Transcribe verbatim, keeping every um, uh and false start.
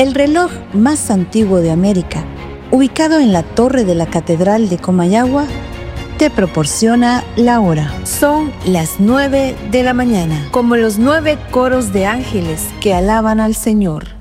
El reloj más antiguo de América, ubicado en la torre de la Catedral de Comayagua, te proporciona la hora. Son las nueve de la mañana, como los nueve coros de ángeles que alaban al Señor.